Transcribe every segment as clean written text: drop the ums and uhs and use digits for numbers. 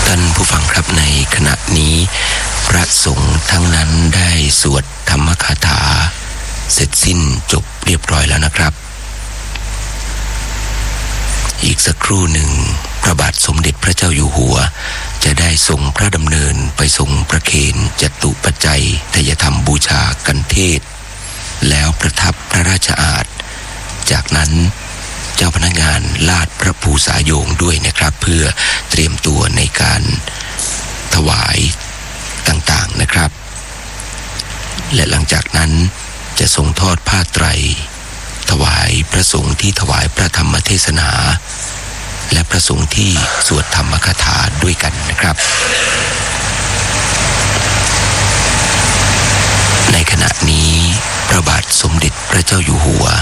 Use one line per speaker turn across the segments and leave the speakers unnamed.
ท่านผู้ฟังครับในขณะนี้พระสงฆ์ทั้งนั้นได้สวดธรรมคาถาเสร็จสิ้นจบเรียบร้อยแล้วนะครับอีกสักครู่หนึ่งพระบาทสมเด็จพระเจ้าอยู่หัวจะได้ทรงพระดำเนินไปทรงประเคนจตุปัจจัยทายธรรมบูชากันเทศแล้วประทับพระราชอาสน์จากนั้นเจ้าพนักงานลาดพระภูษาโยงด้วยนะครับเพื่อเตรียมตัวในการถวายต่างๆนะครับและหลังจากนั้นจะทรงทอดผ้าไตรถวายพระสงฆ์ที่ถวายพระธรรมเทศนาและพระสงฆ์ที่สวดธรรมคาถาด้วยกันนะครับในขณะนี้พระบาทสมเด็จพระเจ้าอยู่หัว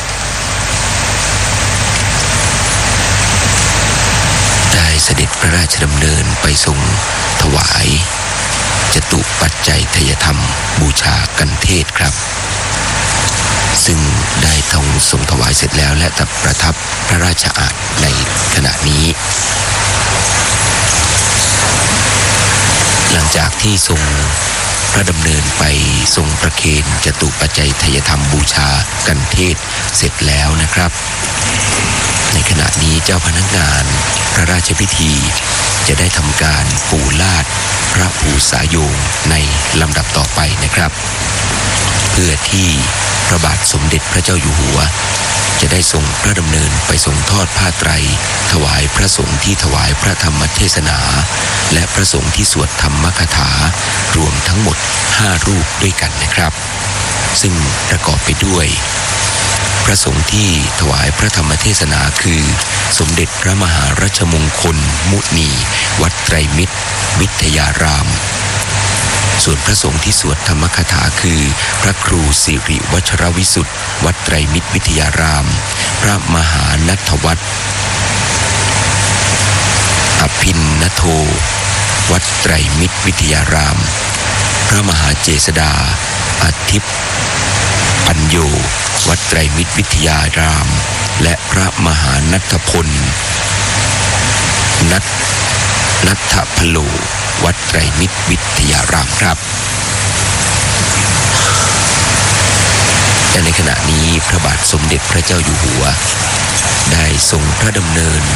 ได้เสด็จพระราชดำเนินไปทรงถวายจตุปัจจัยทายธรรมบูชากันเทศครับซึ่งได้ทรงถวายเสร็จแล้วและประทับพระราชอาสน์ในขณะนี้หลังจากที่ทรงพระดำเนินไปทรงประเคนจตุปัจจัยทายธรรมบูชากันเทศเสร็จแล้วนะครับในขณะนี้เจ้าพนักงานพระราชพิธีจะได้ทำการปูลาดพระภูษาโยงในลำดับต่อไปนะครับเพื่อที่พระบาทสมเด็จพระเจ้าอยู่หัวจะได้ทรงพระดำเนินไปทรงทอดผ้าไตรถวายพระสงฆ์ที่ถวายพระธรรมเทศนาและพระสงฆ์ที่สวดธรรมคาถารวมทั้งหมด5รูปด้วยกันนะครับซึ่งประกอบไปด้วยพระสงฆ์ที่ถวายพระธรรมเทศนาคือสมเด็จพระมหารัชมงคลมุนีวัดไตรมิตรวิทยารามส่วนพระสงฆ์ที่สวดธรรมคาถาคือพระครูสิริวัชรวิสุทธิ์วัดไตรมิตรวิทยารามพระมหานัทวัฒน์อภินนโทวัดไตรมิตรวิทยารามพระมหาเจษฎาอาทิตย์ปัญโยวัดไตรมิตรวิทยารามและพระมหานัทพลนัทพโลวัดไตรมิตรวิทยารามครับแต่ในขณะนี้พระบาทสมเด็จพระเจ้าอยู่หัวได้ทรงพระดำเนิน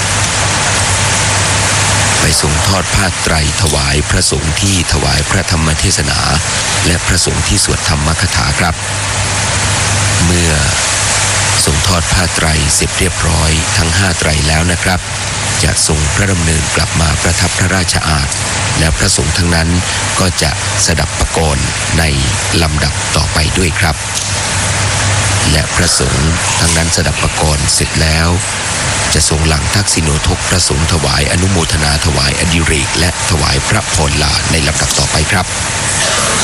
ไปทรงทอดผ้าไตรถวายพระสงฆ์ที่ถวายพระธรรมเทศนาและพระสงฆ์ที่สวดธรรมคาถาครับเมื่อทรงทอดผ้าไตรเสร็จเรียบร้อยทั้ง5ไตรแล้วนะครับจะทรงพระดำเนินกลับมาประทับพระราชอาสน์และพระสงฆ์ทั้งนั้นก็จะสดับประกรในลำดับต่อไปด้วยครับและพระสงฆ์ทั้งนั้นสดับประกรเสร็จแล้วจะทรงหลังทักษิโนทกพระสงฆ์ถวายอนุโมทนาถวายอดิเรกและถวายพระพรลาในลำดับต่อไปครับ